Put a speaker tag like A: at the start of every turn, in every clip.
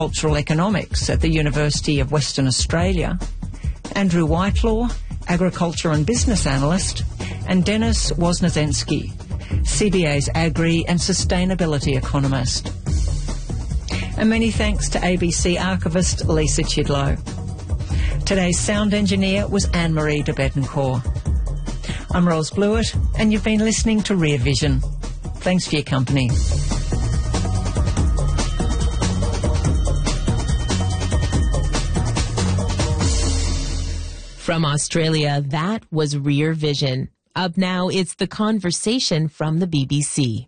A: Cultural Economics at the University of Western Australia, Andrew Whitelaw, Agriculture and Business Analyst, and Dennis Wosnazensky, CBA's Agri and Sustainability Economist. And many thanks to ABC archivist Lisa Chidlow. Today's sound engineer was Anne-Marie de Betancourt. I'm Ros Blewett, and you've been listening to Rear Vision. Thanks for your company.
B: From Australia, that was Rear Vision. Up now, it's The Conversation from the BBC.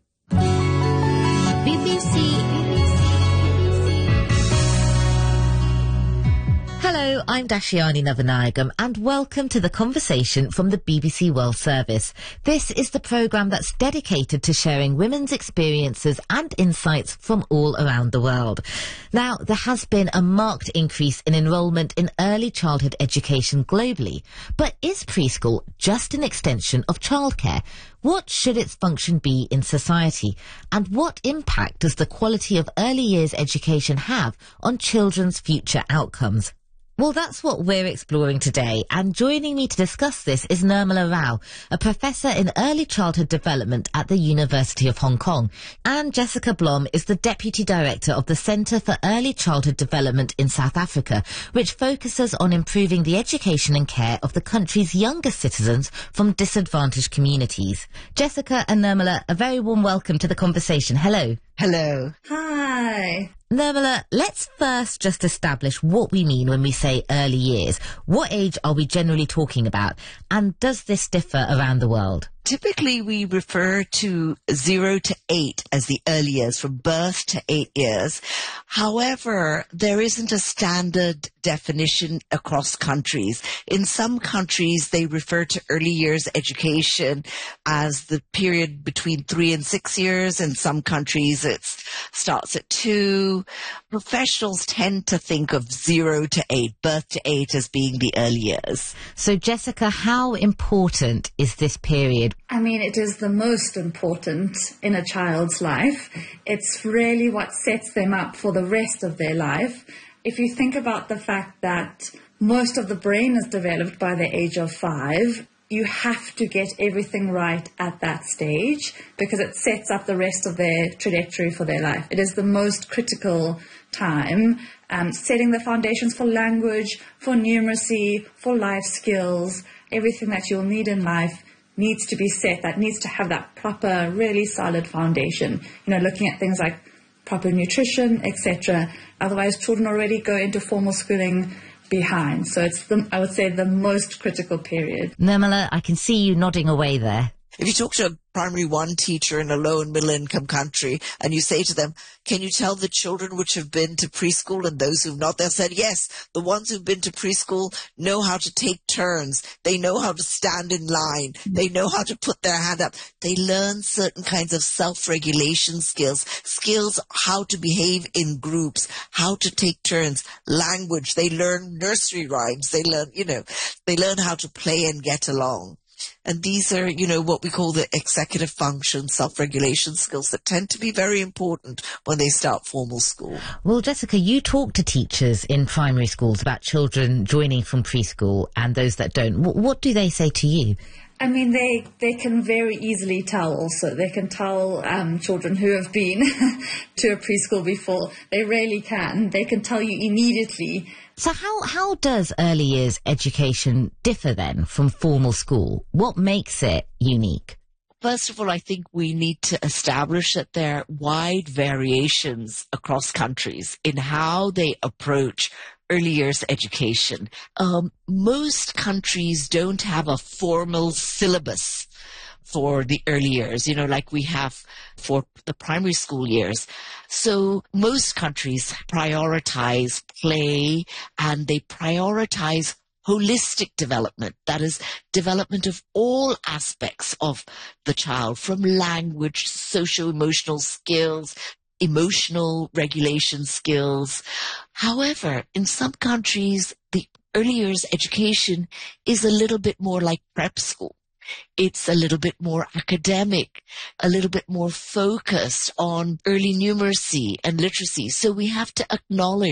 C: Hello, I'm Dashiani Navanayagam and welcome to The Conversation from the BBC World Service. This is the programme that's dedicated to sharing women's experiences and insights from all around the world. Now, there has been a marked increase in enrolment in early childhood education globally, but is preschool just an extension of childcare? What should its function be in society? And what impact does the quality of early years education have on children's future outcomes? Well, that's what we're exploring today, and joining me to discuss this is Nirmala Rao, a professor in early childhood development at the University of Hong Kong, and Jessica Blom is the Deputy Director of the Centre for Early Childhood Development in South Africa, which focuses on improving the education and care of the country's youngest citizens from disadvantaged communities. Jessica and Nirmala, a very warm welcome to The Conversation. Hello.
D: Hello.
E: Hi.
C: Nirmala, let's first just establish what we mean when we say early years. What age are we generally talking about? And does this differ around the world?
D: Typically, we refer to 0 to 8 as the early years, from birth to 8 years. However, there isn't a standard definition across countries. In some countries, they refer to early years education as the period between 3 and 6 years. In some countries, it starts at 2. Professionals tend to think of 0 to 8, birth to 8, as being the early years.
C: So, Jessica, how important is this period?
E: I mean, it is the most important in a child's life. It's really what sets them up for the rest of their life. If you think about the fact that most of the brain is developed by the age of 5, you have to get everything right at that stage because it sets up the rest of their trajectory for their life. It is the most critical time, setting the foundations for language, for numeracy, for life skills. Everything that you'll need in life needs to be set. That needs to have that proper, really solid foundation. You know, looking at things like proper nutrition, etc. Otherwise, children already go into formal schooling behind. So it's, I would say, the most critical period.
C: Nirmala, I can see you nodding away there.
D: If you talk to a primary 1 teacher in a low and middle income country and you say to them, can you tell the children which have been to preschool and those who've not? They'll say, yes, the ones who've been to preschool know how to take turns. They know how to stand in line. They know how to put their hand up. They learn certain kinds of self-regulation skills how to behave in groups, how to take turns, language. They learn nursery rhymes. They learn how to play and get along. And these are, what we call the executive function, self-regulation skills that tend to be very important when they start formal school.
C: Well, Jessica, you talk to teachers in primary schools about children joining from preschool and those that don't. What do they say to you?
E: I mean, they can very easily tell also. They can tell children who have been to a preschool before. They really can. They can tell you immediately.
C: So how does early years education differ then from formal school? What makes it unique?
D: First of all, I think we need to establish that there are wide variations across countries in how they approach early years education. Most countries don't have a formal syllabus for the early years, like we have for the primary school years. So most countries prioritize play and they prioritize holistic development. That is, development of all aspects of the child, from language, socio-emotional skills, emotional regulation skills. However, in some countries, the early years education is a little bit more like prep school. It's a little bit more academic, a little bit more focused on early numeracy and literacy. So we have to acknowledge